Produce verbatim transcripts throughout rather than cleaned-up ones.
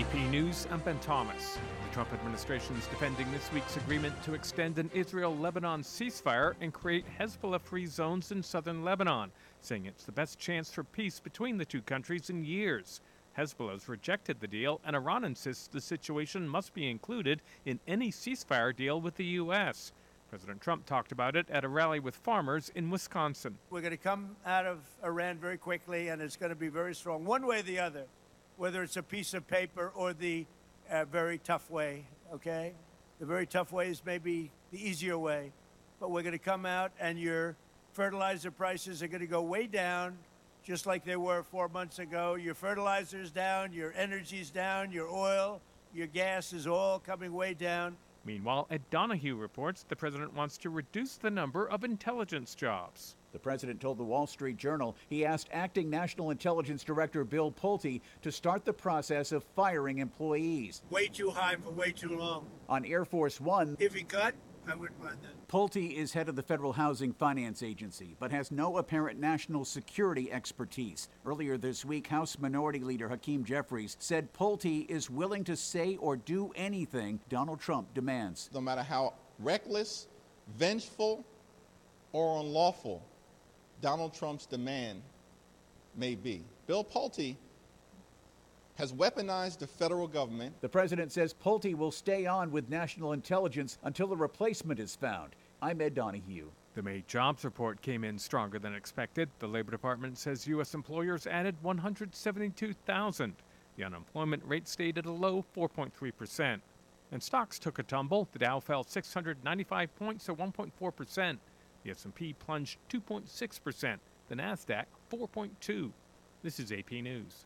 A P News, I'm Ben Thomas. The Trump administration is defending this week's agreement to extend an Israel-Lebanon ceasefire and create Hezbollah-free zones in southern Lebanon, saying it's the best chance for peace between the two countries in years. Hezbollah's rejected the deal, and Iran insists the situation must be included in any ceasefire deal with the U S. President Trump talked about it at a rally with farmers in Wisconsin. We're going to come out of Iran very quickly, and it's going to be very strong, one way or the other, whether it's a piece of paper or the uh, very tough way, okay? The very tough way is maybe the easier way, but we're going to come out, and your fertilizer prices are going to go way down, just like they were four months ago. Your fertilizer's down, your energy's down, your oil, your gas is all coming way down. Meanwhile, Ed Donahue reports the president wants to reduce the number of intelligence jobs. The president told the Wall Street Journal he asked acting National Intelligence Director Bill Pulte to start the process of firing employees. Way too high for way too long. On Air Force One, if he cut, I wouldn't mind that. Pulte is head of the Federal Housing Finance Agency, but has no apparent national security expertise. Earlier this week, House Minority Leader Hakeem Jeffries said Pulte is willing to say or do anything Donald Trump demands. No matter how reckless, vengeful, or unlawful Donald Trump's demand may be, Bill Pulte has weaponized the federal government. The president says Pulte will stay on with national intelligence until a replacement is found. I'm Ed Donahue. The May jobs report came in stronger than expected. The Labor Department says U S employers added one hundred seventy-two thousand. The unemployment rate stayed at a low four point three percent. And stocks took a tumble. The Dow fell six hundred ninety-five points, or one point four percent. The S and P plunged two point six percent. The Nasdaq four point two. This is A P News.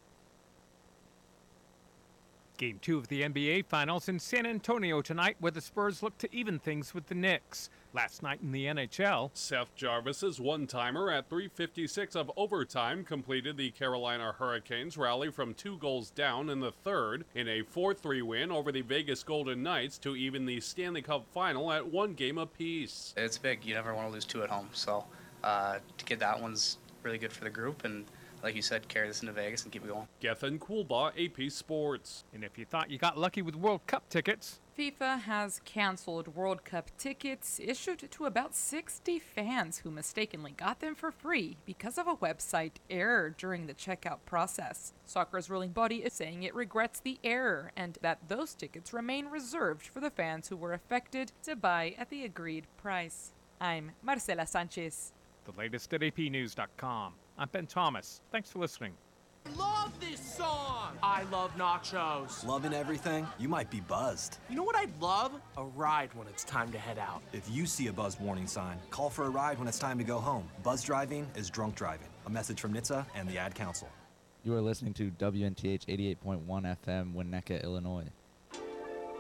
Game two of the N B A Finals in San Antonio tonight, where the Spurs look to even things with the Knicks. Last night in the N H L, Seth Jarvis's one-timer at three fifty-six of overtime completed the Carolina Hurricanes' rally from two goals down in the third in a four three win over the Vegas Golden Knights to even the Stanley Cup final at one game apiece. It's big. You never want to lose two at home, so uh, to get that one's really good for the group, and like you said, carry this into Vegas and keep it going. Gethin Coolbaugh, A P Sports. And if you thought you got lucky with World Cup tickets, FIFA has canceled World Cup tickets issued to about sixty fans who mistakenly got them for free because of a website error during the checkout process. Soccer's ruling body is saying it regrets the error and that those tickets remain reserved for the fans who were affected to buy at the agreed price. I'm Marcela Sanchez. The latest at A P news dot com. I'm Ben Thomas. Thanks for listening. I love this song! I love nachos. Loving everything? You might be buzzed. You know what I'd love? A ride when it's time to head out. If you see a buzz warning sign, call for a ride when it's time to go home. Buzz driving is drunk driving. A message from N H T S A and the Ad Council. You are listening to W N T H eighty-eight point one F M, Winnetka, Illinois.